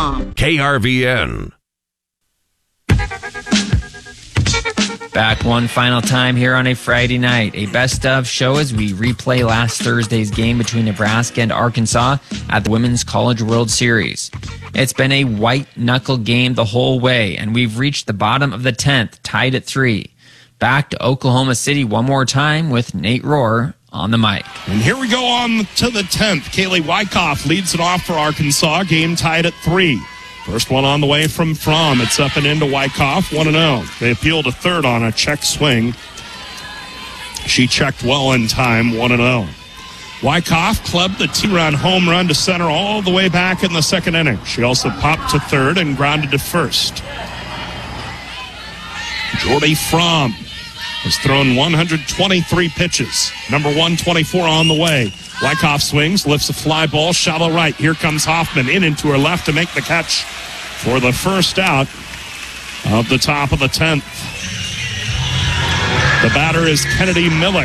KRVN.com. KRVN. Back one final time here on a Friday night. A best of show as we replay last Thursday's game between Nebraska and Arkansas at the Women's College World Series. It's been a white-knuckle game the whole way, and we've reached the bottom of the 10th, tied at 3. Back to Oklahoma City one more time with Nate Rohr on the mic. And here we go on to the 10th. Kaylee Wyckoff leads it off for Arkansas. Game tied at 3. First one on the way from Fromm. It's up and into Wyckoff, 1-0. They appeal to third on a check swing. She checked well in time, 1-0. Wyckoff clubbed the 2-run home run to center all the way back in the second inning. She also popped to third and grounded to first. Jordy Fromm has thrown 123 pitches. Number 124 on the way. Wyckoff swings, lifts a fly ball, shallow right. Here comes Hoffman in into her left to make the catch for the first out of the top of the 10th. The batter is Kennedy Miller.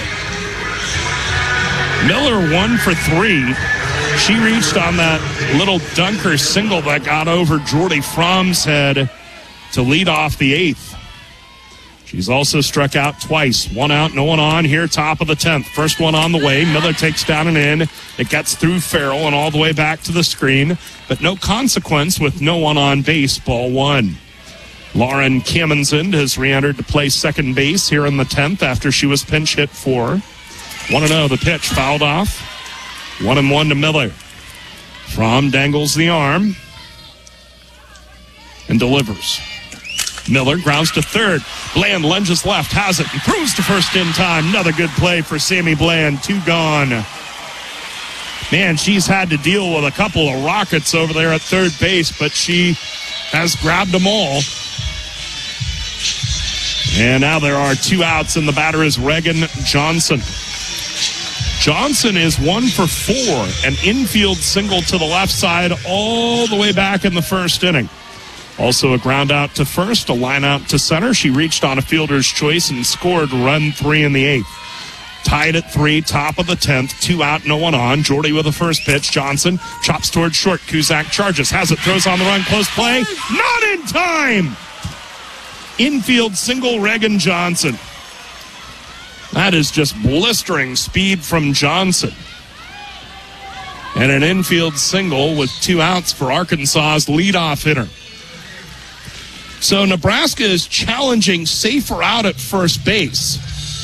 Miller 1 for 3. She reached on that little dunker single that got over Jordy Fromm's head to lead off the 8th. She's also struck out twice. 1 out, no one on here, top of the 10th. First one on the way. Miller takes down and in. It gets through Farrell and all the way back to the screen. But no consequence with no one on base. Ball 1. Lauren Kamensund has re-entered to play second base here in the 10th after she was pinch hit for. 1-0, the pitch fouled off. 1-1 to Miller. Fromm dangles the arm and delivers. Miller grounds to third. Bland lunges left, has it, and throws to first in time. Another good play for Sammy Bland. 2 gone. Man, she's had to deal with a couple of rockets over there at third base, but she has grabbed them all. And now there are 2 outs, and the batter is Reagan Johnson. Johnson is 1 for 4, an infield single to the left side all the way back in the first inning. Also a ground out to first, a line out to center. She reached on a fielder's choice and scored run 3 in the 8th. Tied at 3, top of the 10th, 2 out, no one on. Jordy with a first pitch. Johnson chops towards short. Cusack charges, has it, throws on the run, close play. Not in time! Infield single, Reagan Johnson. That is just blistering speed from Johnson. And an infield single with 2 outs for Arkansas's leadoff hitter. So Nebraska is challenging safer out at first base.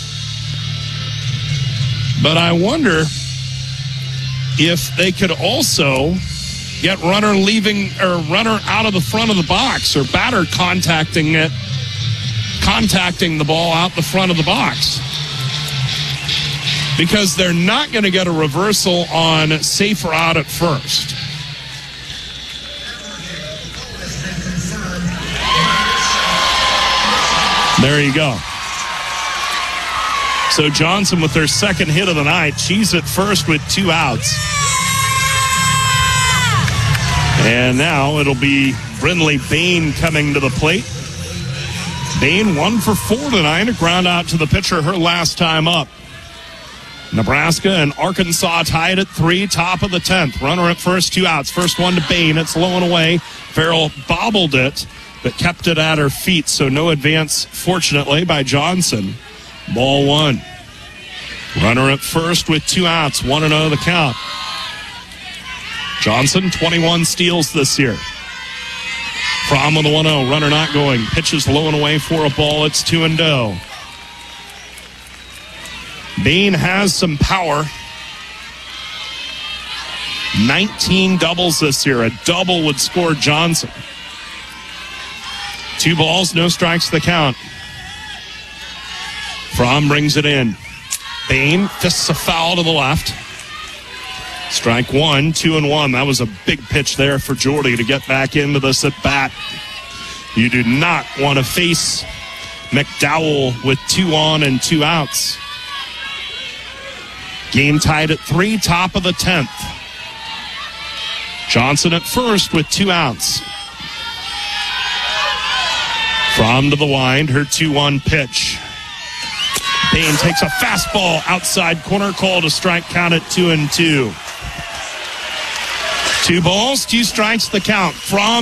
But I wonder if they could also get runner out of the front of the box, or batter contacting the ball out the front of the box. Because they're not going to get a reversal on safer out at first. There you go. So Johnson with her second hit of the night. She's at first with 2 outs. And now it'll be Brinley Bain coming to the plate. Bain 1 for 4 tonight. A ground out to the pitcher her last time up. Nebraska and Arkansas tied at 3, top of the 10th. Runner at first, 2 outs. First one to Bain. It's low and away. Farrell bobbled it, but kept it at her feet, so no advance, fortunately, by Johnson. Ball 1. Runner at first with 2 outs, 1-0 the count. Johnson, 21 steals this year. Fromm with a 1-0, runner not going. Pitches low and away for a ball, it's 2-0. Bain has some power. 19 doubles this year. A double would score Johnson. 2 balls, no strikes the count. Fromm brings it in. Bain fists a foul to the left. Strike 1, 2-1. That was a big pitch there for Jordy to get back into this at bat. You do not want to face McDowell with 2 on and 2 outs. Game tied at 3, top of the 10th. Johnson at first with 2 outs. Fromm to the line, her 2-1 pitch. Bain takes a fastball outside corner, called a strike, count at 2-2. 2 balls, 2 strikes the count. Fromm